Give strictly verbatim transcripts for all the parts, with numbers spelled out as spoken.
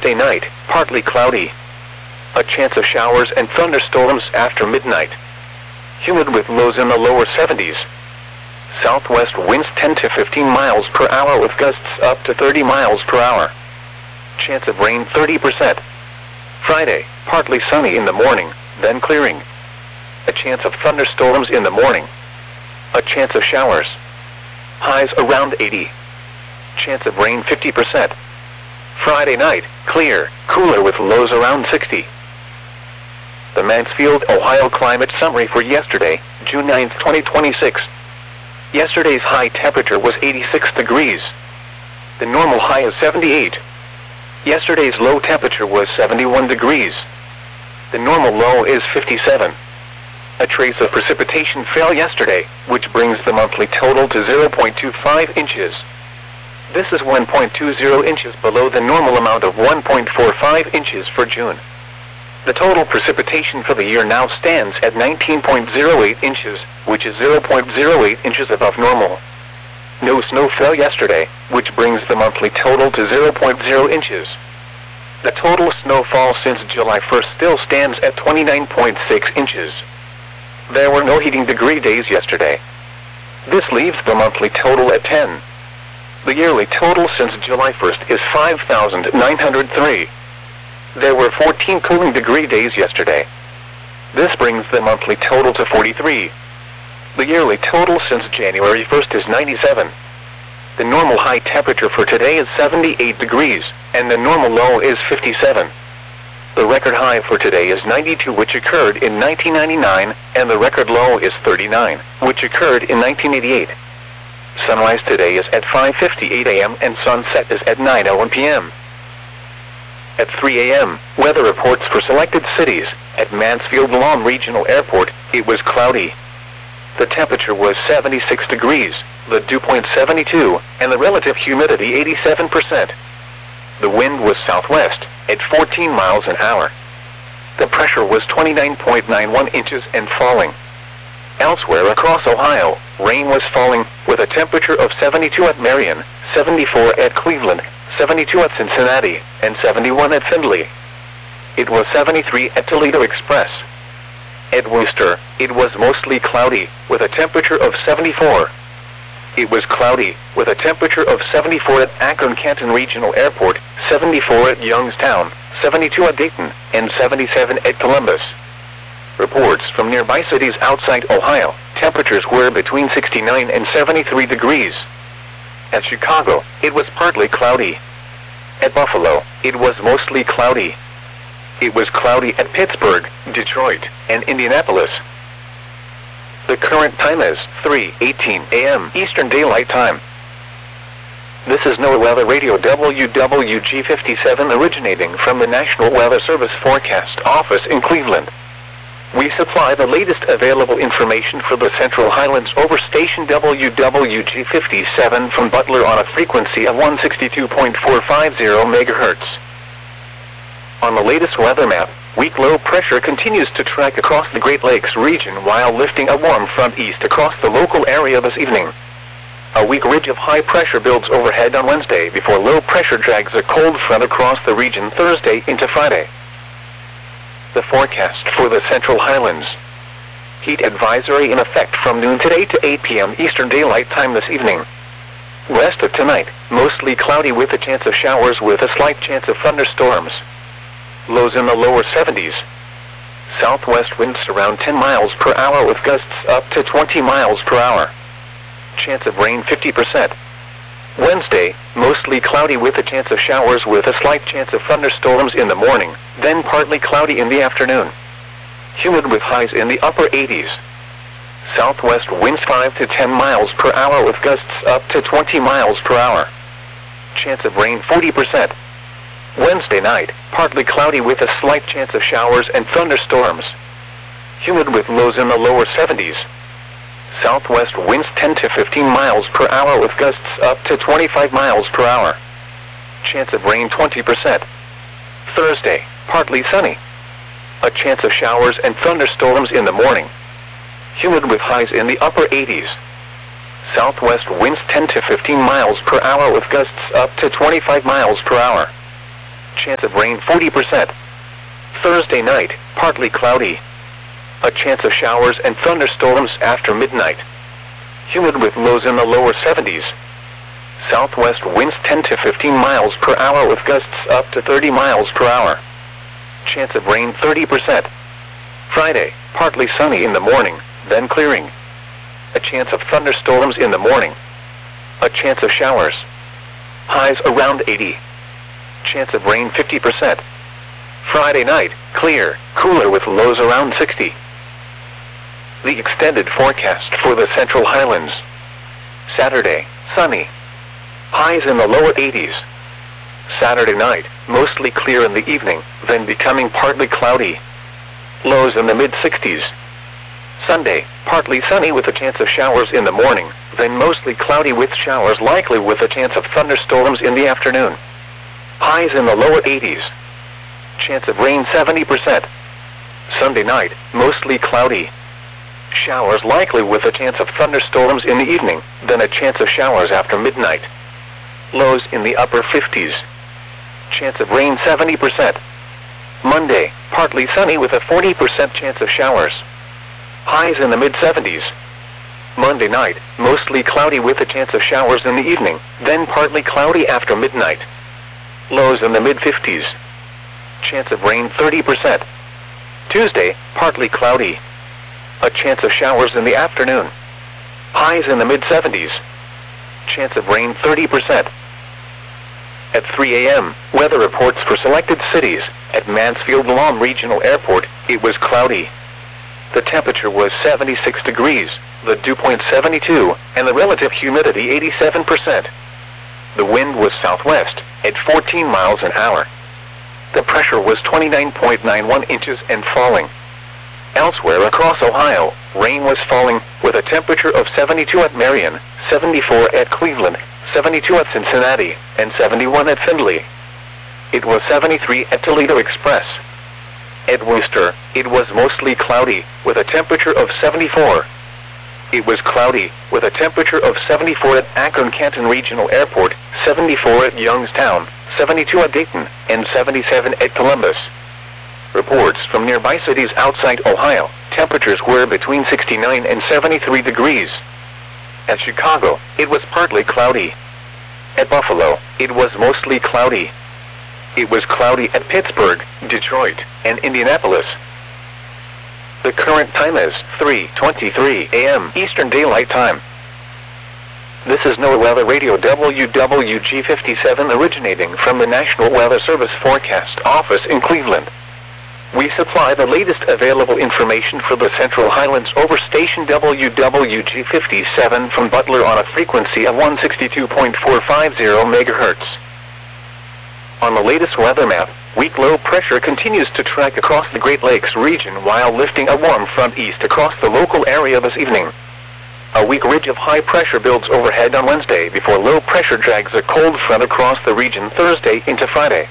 Friday night, partly cloudy. A chance of showers and thunderstorms after midnight. Humid with lows in the lower seventies. Southwest winds ten to fifteen miles per hour with gusts up to thirty miles per hour. Chance of rain thirty percent. Friday, partly sunny in the morning, then clearing. A chance of thunderstorms in the morning. A chance of showers. Highs around eighty. Chance of rain fifty percent. Friday night, clear, cooler with lows around sixty. The Mansfield, Ohio climate summary for yesterday, June ninth, twenty twenty-six. Yesterday's high temperature was eighty-six degrees. The normal high is seventy-eight. Yesterday's low temperature was seventy-one degrees. The normal low is fifty-seven. A trace of precipitation fell yesterday, which brings the monthly total to zero point two five inches. This is one point two zero inches below the normal amount of one point four five inches for June. The total precipitation for the year now stands at nineteen point zero eight inches, which is zero point zero eight inches above normal. No snow fell yesterday, which brings the monthly total to zero point zero inches. The total snowfall since July first still stands at twenty-nine point six inches. There were no heating degree days yesterday. This leaves the monthly total at ten. The yearly total since July first is five thousand nine hundred three. There were fourteen cooling degree days yesterday. This brings the monthly total to forty-three. The yearly total since January first is ninety-seven. The normal high temperature for today is seventy-eight degrees, and the normal low is fifty-seven. The record high for today is ninety-two, which occurred in nineteen ninety-nine, and the record low is thirty-nine, which occurred in nineteen eighty-eight. Sunrise today is at five fifty-eight a m and sunset is at nine oh one p m At three a m, weather reports for selected cities. At Mansfield Lawn Regional Airport, it was cloudy. The temperature was seventy-six degrees, the dew point seventy-two, and the relative humidity eighty-seven percent. The wind was southwest, at fourteen miles an hour. The pressure was twenty-nine point nine one inches and falling. Elsewhere across Ohio, rain was falling, with a temperature of seventy-two at Marion, seventy-four at Cleveland, seventy-two at Cincinnati, and seventy-one at Findlay. It was seventy-three at Toledo Express. At Worcester, it was mostly cloudy, with a temperature of seventy-four. It was cloudy, with a temperature of seventy-four at Akron-Canton Regional Airport, seventy-four at Youngstown, seventy-two at Dayton, and seventy-seven at Columbus. Reports from nearby cities outside Ohio, temperatures were between sixty-nine and seventy-three degrees. At Chicago, it was partly cloudy. At Buffalo, it was mostly cloudy. It was cloudy at Pittsburgh, Detroit, and Indianapolis. The current time is three eighteen a m Eastern Daylight Time. This is NOAA Weather Radio W W G fifty-seven originating from the National Weather Service Forecast Office in Cleveland. We supply the latest available information for the Central Highlands over station W W G fifty-seven from Butler on a frequency of one sixty-two point four five zero megahertz. On the latest weather map, weak low pressure continues to track across the Great Lakes region while lifting a warm front east across the local area this evening. A weak ridge of high pressure builds overhead on Wednesday before low pressure drags a cold front across the region Thursday into Friday. The forecast for the Central Highlands. Heat advisory in effect from noon today to eight p m Eastern Daylight Time this evening. West of tonight, mostly cloudy with a chance of showers with a slight chance of thunderstorms. Lows in the lower seventies. Southwest winds around ten miles per hour with gusts up to twenty miles per hour. Chance of rain fifty percent. Wednesday, mostly cloudy with a chance of showers with a slight chance of thunderstorms in the morning, then partly cloudy in the afternoon. Humid with highs in the upper eighties. Southwest winds five to ten miles per hour with gusts up to twenty miles per hour. Chance of rain forty percent. Wednesday night, partly cloudy with a slight chance of showers and thunderstorms. Humid with lows in the lower seventies. Southwest winds ten to fifteen miles per hour with gusts up to twenty-five miles per hour. Chance of rain twenty percent. Thursday, partly sunny. A chance of showers and thunderstorms in the morning. Humid with highs in the upper eighties. Southwest winds ten to fifteen miles per hour with gusts up to twenty-five miles per hour. Chance of rain forty percent. Thursday night, partly cloudy. A chance of showers and thunderstorms after midnight. Humid with lows in the lower seventies. Southwest winds ten to fifteen miles per hour with gusts up to thirty miles per hour. Chance of rain thirty percent. Friday, partly sunny in the morning, then clearing. A chance of thunderstorms in the morning. A chance of showers. Highs around eighty. Chance of rain fifty percent. Friday night, clear, cooler with lows around sixty. The extended forecast for the Central Highlands. Saturday, sunny. Highs in the lower eighties. Saturday night, mostly clear in the evening, then becoming partly cloudy. Lows in the mid sixties. Sunday, partly sunny with a chance of showers in the morning, then mostly cloudy with showers likely with a chance of thunderstorms in the afternoon. Highs in the lower eighties. Chance of rain seventy percent. Sunday night, mostly cloudy. Showers likely with a chance of thunderstorms in the evening, then a chance of showers after midnight. Lows in the upper fifties. Chance of rain seventy percent. Monday, partly sunny with a forty percent chance of showers. Highs in the mid seventies. Monday night, mostly cloudy with a chance of showers in the evening, then partly cloudy after midnight. Lows in the mid fifties. Chance of rain thirty percent. Tuesday, partly cloudy. A chance of showers in the afternoon. Highs in the mid seventies. Chance of rain thirty percent. At three A M, weather reports for selected cities. At Mansfield Lahm Regional Airport, it was cloudy. The temperature was seventy-six degrees, the dew point seventy-two, and the relative humidity eighty-seven percent. The wind was southwest, at fourteen miles an hour. The pressure was twenty-nine point nine one inches and falling. Elsewhere across Ohio, rain was falling, with a temperature of seventy-two at Marion, seventy-four at Cleveland, seventy-two at Cincinnati, and seventy-one at Findlay. It was seventy-three at Toledo Express. At Worcester, it was mostly cloudy, with a temperature of seventy-four. It was cloudy, with a temperature of seventy-four at Akron-Canton Regional Airport, seventy-four at Youngstown, seventy-two at Dayton, and seventy-seven at Columbus. Reports from nearby cities outside Ohio, temperatures were between sixty-nine and seventy-three degrees. At Chicago, it was partly cloudy. At Buffalo, it was mostly cloudy. It was cloudy at Pittsburgh, Detroit, and Indianapolis. The current time is three twenty-three A M Eastern Daylight Time. This is NOAA Weather Radio W W G fifty-seven originating from the National Weather Service Forecast Office in Cleveland. We supply the latest available information for the Central Highlands over station W W G fifty-seven from Butler on a frequency of one sixty-two point four five zero megahertz. On the latest weather map, weak low pressure continues to track across the Great Lakes region while lifting a warm front east across the local area this evening. A weak ridge of high pressure builds overhead on Wednesday before low pressure drags a cold front across the region Thursday into Friday.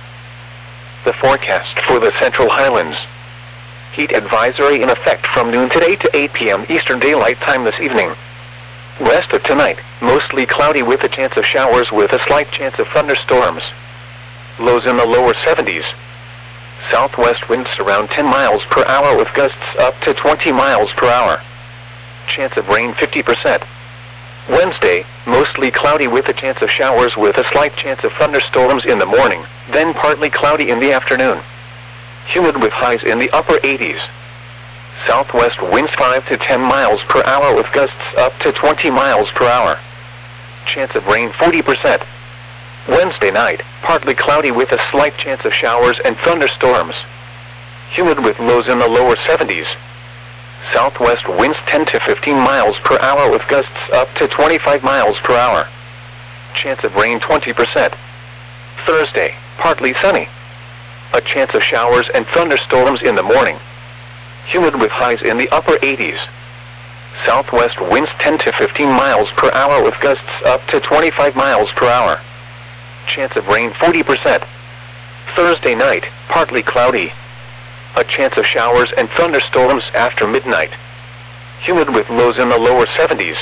The forecast for the Central Highlands. Heat advisory in effect from noon today to eight P M Eastern Daylight Time this evening. West of tonight, mostly cloudy with a chance of showers with a slight chance of thunderstorms. Lows in the lower seventies. Southwest winds around ten miles per hour with gusts up to twenty miles per hour. Chance of rain fifty percent. Wednesday, mostly cloudy with a chance of showers with a slight chance of thunderstorms in the morning, then partly cloudy in the afternoon. Humid with highs in the upper eighties. Southwest winds five to ten miles per hour with gusts up to twenty miles per hour. Chance of rain forty percent. Wednesday night, partly cloudy with a slight chance of showers and thunderstorms. Humid with lows in the lower seventies. Southwest winds ten to fifteen miles per hour with gusts up to twenty-five miles per hour. Chance of rain twenty percent. Thursday, partly sunny. A chance of showers and thunderstorms in the morning. Humid with highs in the upper eighties. Southwest winds ten to fifteen miles per hour with gusts up to twenty-five miles per hour. Chance of rain forty percent. Thursday night, partly cloudy. A chance of showers and thunderstorms after midnight. Humid with lows in the lower seventies.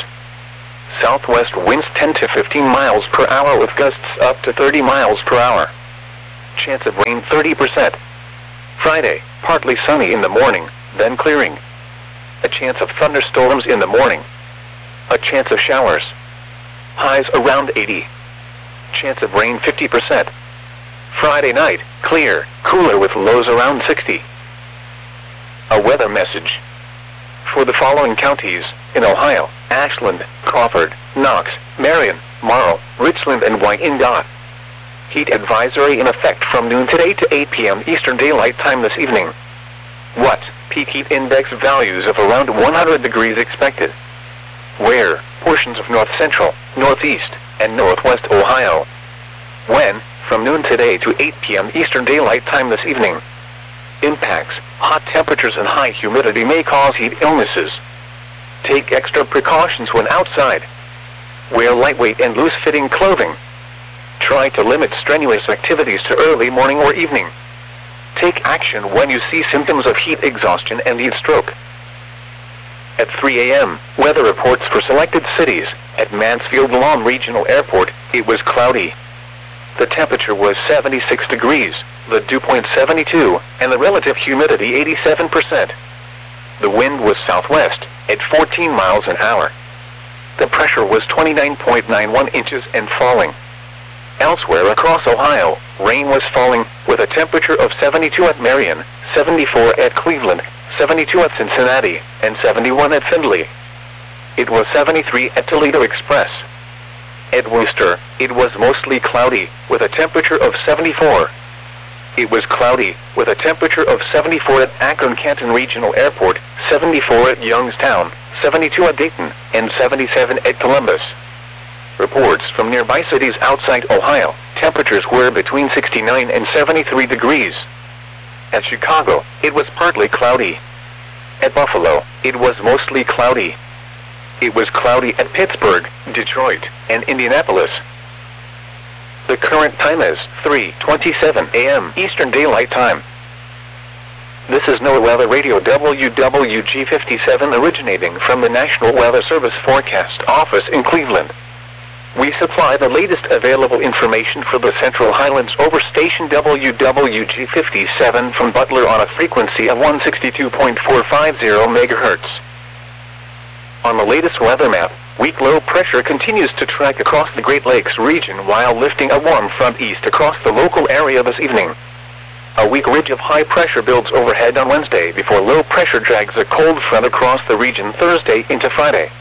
Southwest winds ten to fifteen miles per hour with gusts up to thirty miles per hour. Chance of rain thirty percent. Friday, partly sunny in the morning, then clearing. A chance of thunderstorms in the morning. A chance of showers. Highs around eighty. Chance of rain fifty percent. Friday night, clear, cooler with lows around sixty. A weather message. For the following counties, in Ohio: Ashland, Crawford, Knox, Marion, Morrow, Richland, and Wyandotte. Heat advisory in effect from noon today to eight p m Eastern Daylight Time this evening. What? Peak heat index values of around one hundred degrees expected. Where? Portions of north central, northeast, and northwest Ohio. When? From noon today to eight p m Eastern Daylight Time this evening. Impacts: hot temperatures and high humidity may cause heat illnesses. Take extra precautions when outside. Wear lightweight and loose-fitting clothing. Try to limit strenuous activities to early morning or evening. Take action when you see symptoms of heat exhaustion and heat stroke. At three a m, weather reports for selected cities. At Mansfield Lawn Regional Airport, it was cloudy. The temperature was seventy-six degrees, the dew point seventy-two, and the relative humidity eighty-seven percent. The wind was southwest, at fourteen miles an hour. The pressure was twenty-nine point nine one inches and falling. Elsewhere across Ohio, rain was falling, with a temperature of seventy-two at Marion, seventy-four at Cleveland, seventy-two at Cincinnati, and seventy-one at Findlay. It was seventy-three at Toledo Express. At Worcester, it was mostly cloudy, with a temperature of seventy-four. It was cloudy, with a temperature of seventy-four at Akron-Canton Regional Airport, seventy-four at Youngstown, seventy-two at Dayton, and seventy-seven at Columbus. Reports from nearby cities outside Ohio, temperatures were between sixty-nine and seventy-three degrees. At Chicago, it was partly cloudy. At Buffalo, it was mostly cloudy. It was cloudy at Pittsburgh, Detroit, and Indianapolis. The current time is three twenty-seven a m Eastern Daylight Time. This is NOAA Weather Radio W W G fifty-seven originating from the National Weather Service Forecast Office in Cleveland. We supply the latest available information for the Central Highlands over station W W G fifty-seven from Butler on a frequency of one sixty-two point four five zero megahertz. On the latest weather map, weak low pressure continues to track across the Great Lakes region while lifting a warm front east across the local area this evening. A weak ridge of high pressure builds overhead on Wednesday before low pressure drags a cold front across the region Thursday into Friday.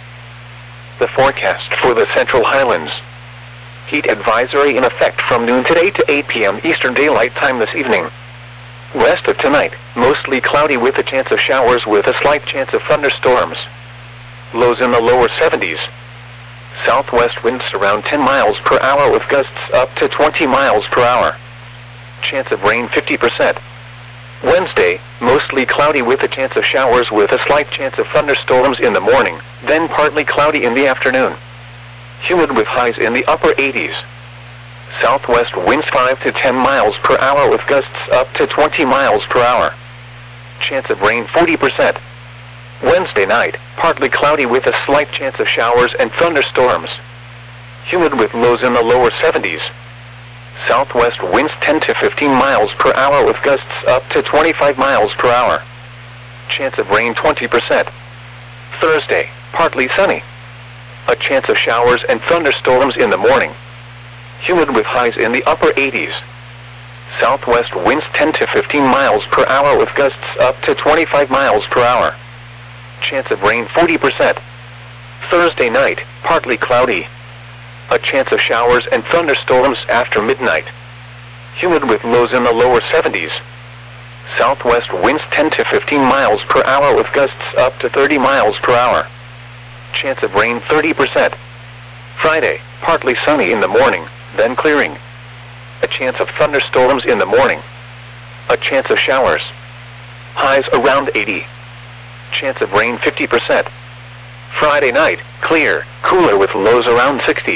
The forecast for the Central Highlands. Heat advisory in effect from noon today to eight p m Eastern Daylight Time this evening. Rest of tonight, mostly cloudy with a chance of showers with a slight chance of thunderstorms. Lows in the lower seventies. Southwest winds around ten miles per hour with gusts up to twenty miles per hour. Chance of rain fifty percent. Wednesday, mostly cloudy with a chance of showers with a slight chance of thunderstorms in the morning, then partly cloudy in the afternoon. Humid with highs in the upper eighties. Southwest winds five to ten miles per hour with gusts up to twenty miles per hour. Chance of rain forty percent. Wednesday night, partly cloudy with a slight chance of showers and thunderstorms. Humid with lows in the lower seventies. Southwest winds ten to fifteen miles per hour with gusts up to twenty-five miles per hour. Chance of rain twenty percent. Thursday, partly sunny. A chance of showers and thunderstorms in the morning. Humid with highs in the upper eighties. Southwest winds ten to fifteen miles per hour with gusts up to twenty-five miles per hour. Chance of rain forty percent. Thursday night, partly cloudy. A chance of showers and thunderstorms after midnight. Humid with lows in the lower seventies. Southwest winds ten to fifteen miles per hour with gusts up to thirty miles per hour. Chance of rain thirty percent. Friday, partly sunny in the morning, then clearing. A chance of thunderstorms in the morning. A chance of showers. Highs around eighty. Chance of rain fifty percent. Friday night, clear, cooler with lows around sixty.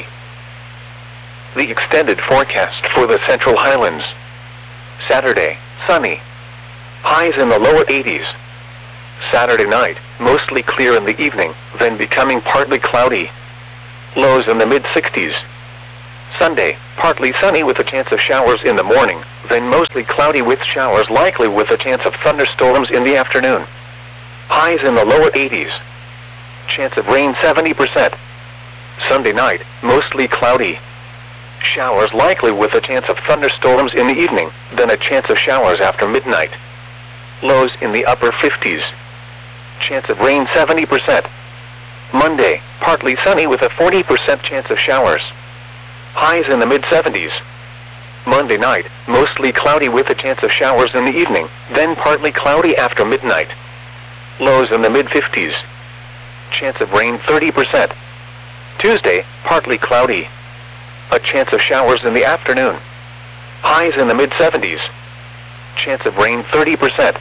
The extended forecast for the Central Highlands. Saturday, sunny. Highs in the lower eighties. Saturday night, mostly clear in the evening, then becoming partly cloudy. Lows in the mid sixties. Sunday, partly sunny with a chance of showers in the morning, then mostly cloudy with showers likely with a chance of thunderstorms in the afternoon. Highs in the lower eighties. Chance of rain seventy percent. Sunday night, mostly cloudy. Showers likely with a chance of thunderstorms in the evening, then a chance of showers after midnight. Lows in the upper fifties. Chance of rain seventy percent. Monday, partly sunny with a forty percent chance of showers. Highs in the mid seventies. Monday night, mostly cloudy with a chance of showers in the evening, then partly cloudy after midnight. Lows in the mid fifties. Chance of rain thirty percent. Tuesday, partly cloudy. A chance of showers in the afternoon. Highs in the mid seventies. Chance of rain thirty percent.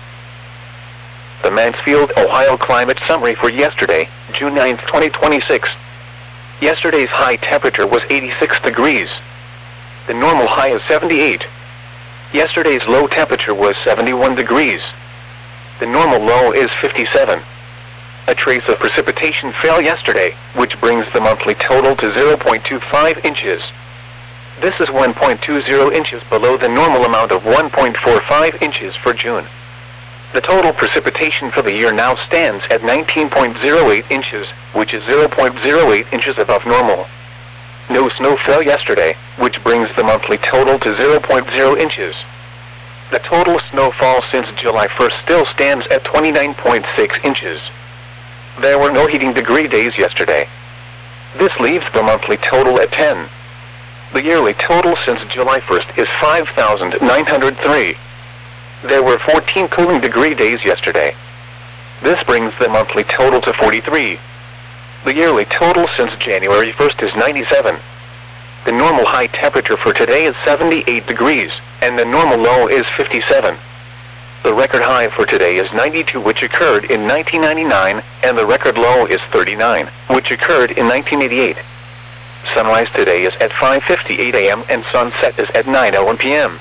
The Mansfield, Ohio climate summary for yesterday, June ninth, twenty twenty-six. Yesterday's high temperature was eighty-six degrees. The normal high is seventy-eight. Yesterday's low temperature was seventy-one degrees. The normal low is fifty-seven. A trace of precipitation fell yesterday, which brings the monthly total to zero point two five inches. This is one point two zero inches below the normal amount of one point four five inches for June. The total precipitation for the year now stands at nineteen point zero eight inches, which is zero point zero eight inches above normal. No snow fell yesterday, which brings the monthly total to zero point zero inches. The total snowfall since July first still stands at twenty-nine point six inches. There were no heating degree days yesterday. This leaves the monthly total at ten. The yearly total since July first is five thousand nine hundred three. There were fourteen cooling degree days yesterday. This brings the monthly total to forty-three. The yearly total since January first is ninety-seven. The normal high temperature for today is seventy-eight degrees, and the normal low is fifty-seven. The record high for today is ninety-two, which occurred in nineteen ninety-nine, and the record low is thirty-nine, which occurred in nineteen eighty-eight. Sunrise today is at five fifty-eight a m and sunset is at nine oh one p m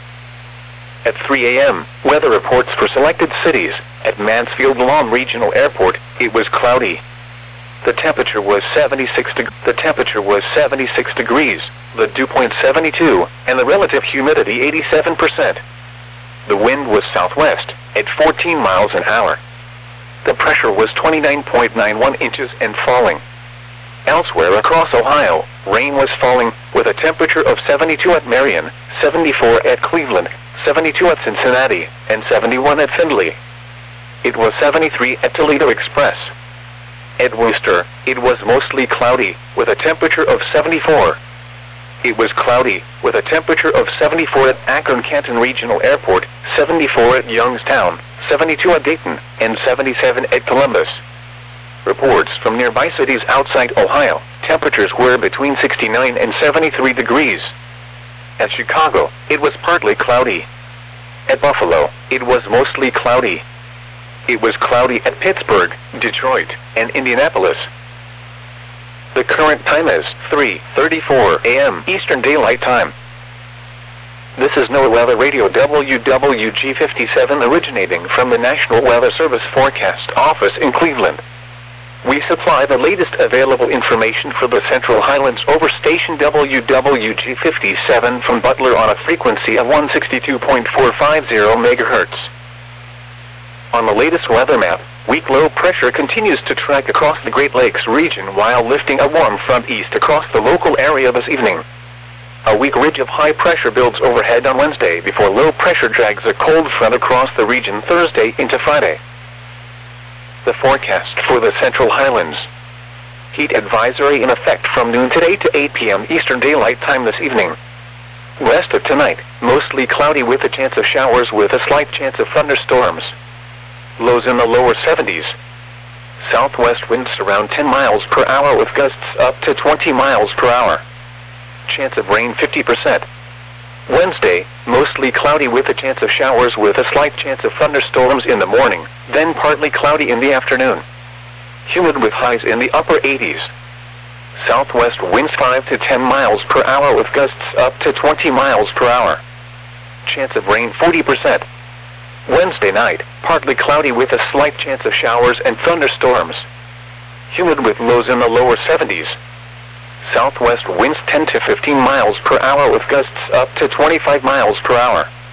At three a m, weather reports for selected cities. At Mansfield Lawn Regional Airport, it was cloudy. The temperature was seventy-six deg- the temperature was seventy-six degrees, the dew point seventy-two, and the relative humidity eighty-seven percent. The wind was southwest, at fourteen miles an hour. The pressure was twenty-nine point nine one inches and falling. Elsewhere across Ohio, rain was falling, with a temperature of seventy-two at Marion, seventy-four at Cleveland, seventy-two at Cincinnati, and seventy-one at Findlay. It was seventy-three at Toledo Express. At Worcester, it was mostly cloudy, with a temperature of seventy-four. It was cloudy, with a temperature of seventy-four at Akron-Canton Regional Airport, seventy-four at Youngstown, seventy-two at Dayton, and seventy-seven at Columbus. Reports from nearby cities outside Ohio, temperatures were between sixty-nine and seventy-three degrees. At Chicago, it was partly cloudy. At Buffalo, it was mostly cloudy. It was cloudy at Pittsburgh, Detroit, and Indianapolis. The current time is three thirty-four a m Eastern Daylight Time. This is NOAA Weather Radio W W G fifty-seven originating from the National Weather Service Forecast Office in Cleveland. We supply the latest available information for the Central Highlands over station W W G fifty-seven from Butler on a frequency of one sixty-two point four five zero megahertz. On the latest weather map, weak low pressure continues to track across the Great Lakes region while lifting a warm front east across the local area this evening. A weak ridge of high pressure builds overhead on Wednesday before low pressure drags a cold front across the region Thursday into Friday. The forecast for the Central Highlands. Heat advisory in effect from noon today to eight p m Eastern Daylight Time this evening. Rest of tonight, mostly cloudy with a chance of showers with a slight chance of thunderstorms. Lows in the lower seventies. Southwest winds around ten miles per hour with gusts up to twenty miles per hour. Chance of rain fifty percent. Wednesday, mostly cloudy with a chance of showers with a slight chance of thunderstorms in the morning, then partly cloudy in the afternoon. Humid with highs in the upper eighties. Southwest winds five to ten miles per hour with gusts up to twenty miles per hour. Chance of rain forty percent. Wednesday night, partly cloudy with a slight chance of showers and thunderstorms. Humid with lows in the lower seventies. Southwest winds ten to fifteen miles per hour with gusts up to twenty-five miles per hour.